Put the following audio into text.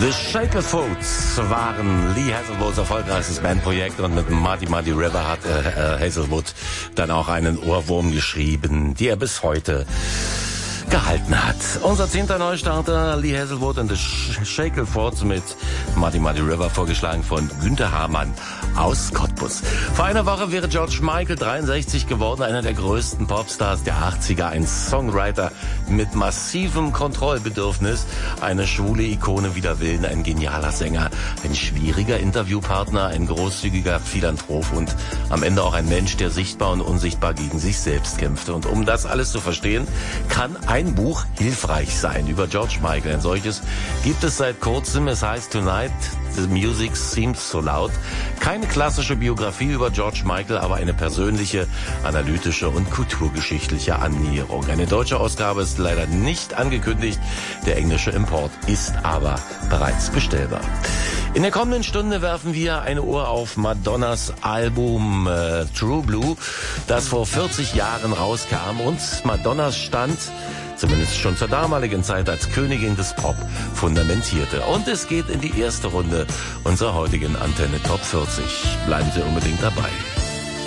The Shacklefoots waren Lee Hazlewoods erfolgreichstes Bandprojekt und mit Muddy River hat Hazlewood dann auch einen Ohrwurm geschrieben, die er bis heute gehalten hat. Unser 10. Neustarter, Lee Hazlewood und The Shacklefoots mit Muddy River, vorgeschlagen von Günther Hamann aus Cottbus. Vor einer Woche wäre George Michael 63 geworden, einer der größten Popstars der 80er, ein Songwriter mit massivem Kontrollbedürfnis, eine schwule Ikone wider Willen, ein genialer Sänger, ein schwieriger Interviewpartner, ein großzügiger Philanthrop und am Ende auch ein Mensch, der sichtbar und unsichtbar gegen sich selbst kämpfte. Und um das alles zu verstehen, kann ein Buch hilfreich sein über George Michael. Ein solches gibt es seit kurzem. Es heißt Tonight the Music Seems So Loud. Keine klassische Biografie über George Michael, aber eine persönliche, analytische und kulturgeschichtliche Annäherung. Eine deutsche Ausgabe ist leider nicht angekündigt. Der englische Import ist aber bereits bestellbar. In der kommenden Stunde werfen wir eine Ohr auf Madonnas Album True Blue, das vor 40 Jahren rauskam und Madonnas Stand zumindest schon zur damaligen Zeit als Königin des Pop fundamentierte. Und es geht in die erste Runde unserer heutigen Antenne Top 40. Bleiben Sie unbedingt dabei.